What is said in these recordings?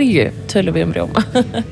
hverju tölum við rjóma.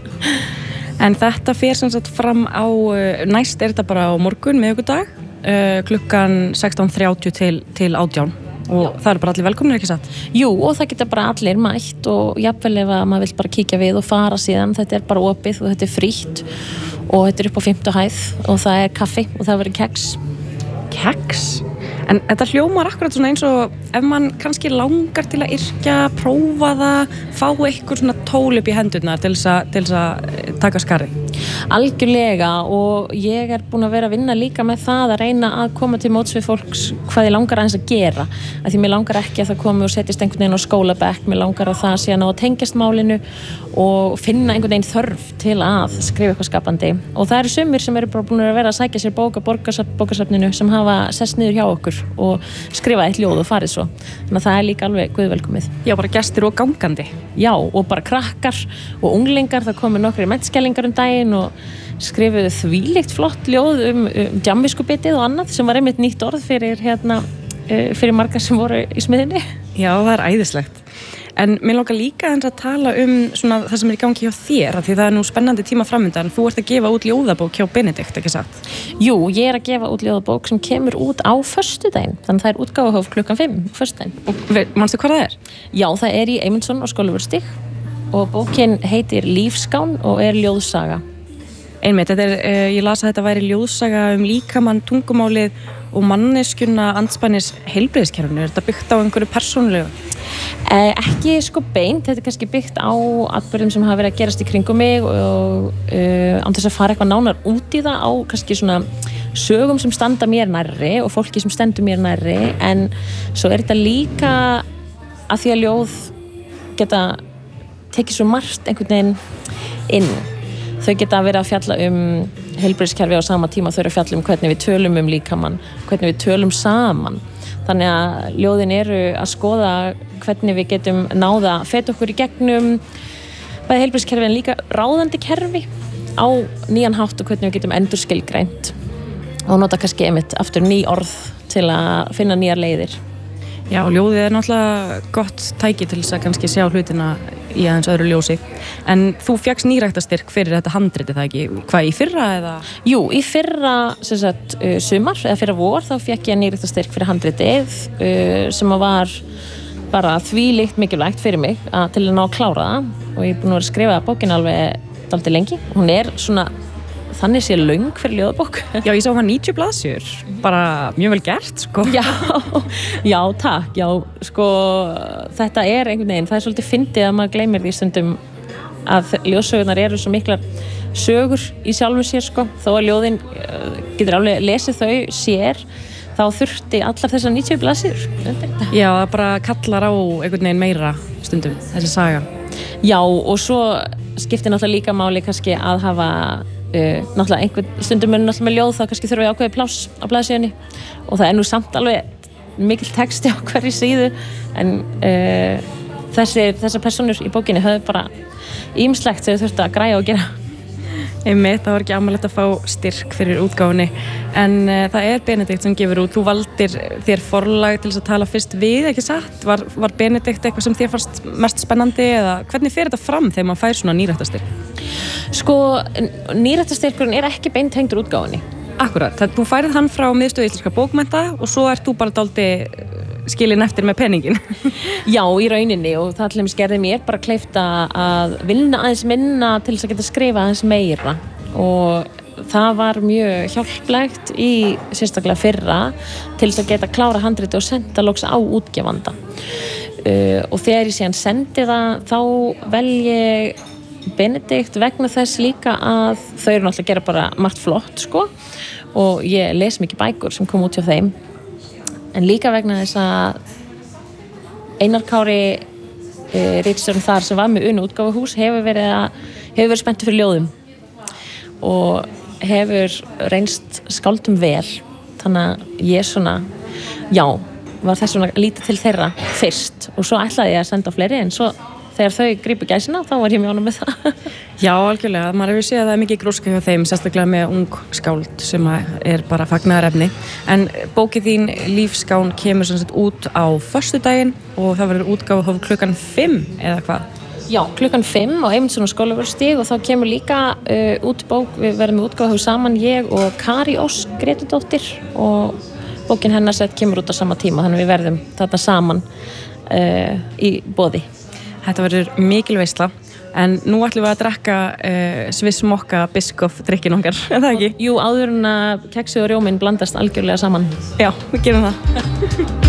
En þetta fer sem sagt fram á, næst þetta bara á morgun, miðvikudag, klukkan 16:30 til 18. Og það bara allir velkomnir, ekki satt? Jú, og það geta bara allir mætt og jafnvel ef að maður vill bara kíkja við og fara síðan, þetta bara opið og þetta frítt og þetta upp á 5. hæð og það kaffi og það verður keks. Keks? En þetta hljómar akkurat svona eins og ef mann kannski langar til að yrkja, prófa það, fá eitthvað svona tól upp í hendurnar til þess að taka skarið. Algjörlega, og ég búin að vera að vinna líka með það að reyna að koma til móts við fólks hvað ég langar aðeins að gera, af því mér langar ekki að það komi og setjast einhvern veginn á skólabekk, mér langar að það sé að ná að tengjast málinu og finna einhvern veginn þörf til að skrifa eitthvað skapandi, og það eru sumir sem bara búin að vera að sækja sér bókasafninu sem hafa sest niður hjá okkur og skrifa eitt ljóð og farið svo, þannig að það líka alveg guðvelkomið. Já, bara gestir og gangandi. Já, og bara krakkar og unglingar, það komu nokkrir menntskælingar daginn og skrifuðu þvílíkt flott ljóð djamviskubitið og annað sem var einmitt nýtt orð fyrir margar sem voru í smiðinni. Já, það æðislegt. En mér langar líka að tala svona það sem í gangi hjá þér, því það nú spennandi tíma framundan. Þú ert að gefa út ljóðabók hjá Benedikt, ekki satt? Jú, ég að gefa út ljóðabók sem kemur út á föstudaginn, þannig það útgáfuhóf klukkan 5 föstudaginn. Og manstu hvað það er? Já, það í Eymundsson og Skólavörðustíg og bókin heitir Lífskán og ljóðsaga. Einmitt, ég las að þetta væri ljóðsaga líkamann, tungumálið og manneskjuna andspænis heilbrigðiskerfinu. Er þetta byggt á einhverju persónulegu? Ekki beint, þetta kannski byggt á atburðum sem hafa verið að gerast í kringum mig og án þess að fara eitthvað nánar út í það, á kannski svona sögum sem standa mér nærri og fólki sem stendur mér nærri, en svo þetta líka að því að ljóð geta tekið svo margt einhvern veginn inn. Þau geta verið að fjalla heilbrigðiskerfi á sama tíma, þau eru að fjalla hvernig við tölum líkamann, hvernig við tölum saman. Þannig að ljóðin eru að skoða hvernig við getum náða að feta okkur í gegnum bæði heilbrigðiskerfi en líka ráðandi kerfi á nýjan hátt og hvernig við getum endurskilgreint og nota kannski einmitt aftur ný orð til að finna nýjar leiðir. Já, ljóðið náttúrulega gott tæki til þess að kannski sjá hlutina í aðeins öðru ljósi. En þú fékkst nýræktarstyrk fyrir þetta handriti, það ekki? Hvað, í fyrra eða? Jú, í fyrra sumar eða fyrra vor þá fékk ég nýræktarstyrk fyrir handritið sem var bara þvílíkt mikilvægt fyrir mig til að ná að klára það, og ég búin að vera að skrifa bókin alveg dálítið lengi. Hún svona þannig sé löng fyrir ljóðabók. Já, ég sá hann 90 blaðsjur, bara mjög vel gert, sko. Já, takk, já, sko, þetta einhvern veginn, það svolítið fyndið að maður gleymir því stundum að ljóðsögurnar eru svo miklar sögur í sjálfum sér, sko, þó að ljóðin getur alveg lesið þau sér, þá þurfti allar þessar 90 blaðsjur. Já, það bara kallar á einhvern veginn meira stundum, þessi saga. Já, og svo skiptir náttúrulega líka máli kannski að hafa náttúrulega einhvern stundum náttúrulega með ljóð, þá kannski þurfum við ákveðið pláss á blaðsíðunni og það nú samt alveg mikill texti á hverju síðu, en þessar persónur í bókinni höfðu bara ýmislegt sem þau þurftu að græja og gera. Einmitt, það var ekki amalegt að fá styrk fyrir útgáfunni, en það Benedikt sem gefur út. Þú valdir þér forlag til þess að tala fyrst við, ekki satt? Var Benedikt eitthvað sem þér fannst mest spennandi, eða hvernig fer þetta fram þegar maður fær svona nýræktarstyrk? Sko, nýræktarstyrkurinn ekki beint tengdur útgáfunni. Akkurat, þú færið hann frá Miðstöð íslenskra bókmennta og svo ert þú bara dálítið skilin eftir með peningin. Já, í rauninni, og það til dæmis gerði mér bara kleift að vinna aðeins minna til þess að geta skrifa aðeins meira, og það var mjög hjálplegt í sérstaklega fyrra til þess að geta klára handriti og senda loks á útgefanda. Og þegar ég síðan sendi það, þá vel ég Benedikt vegna þess líka að þau eru náttúrulega að gera bara margt flott, sko, og ég les mikið bækur sem kom út hjá þeim, en líka vegna þess að Einar Kári ritstjórinn þar sem var með Unu útgáfuhús hefur verið spenntur fyrir ljóðum og hefur reynst skáldum vel, þannig að ég var þess svona að líta til þeirra fyrst, og svo ætlaði ég að senda fleiri, en svo þegar þau grípu gæsina, þá var ég mjög ánægð með það. Já, algjörlega. Maður hefur séð að það mikið gróska hjá þeim, sérstaklega með ung skáld sem bara fagnaðarefni. En bókið þín Lífskán kemur sem sagt út á föstudaginn og það verður útgáfuhóf klukkan 5 eða hvað? Já, klukkan 5 á Eymundsson og Skólavörðustíg og þá kemur líka út bók, við verðum með útgáfu saman, ég og Kari Ósk Grétudóttir og bókin hennar sett kemur út á sama tíma, þannig við verðum þarna saman í boði. Þetta verður mikil veisla, en nú ætlum við að drekka Swiss Mokka Biscoff drykkin okkar, er það ekki? Jú, áður en að keksið og rjóminn blandast algjörlega saman. Já, við gerum það.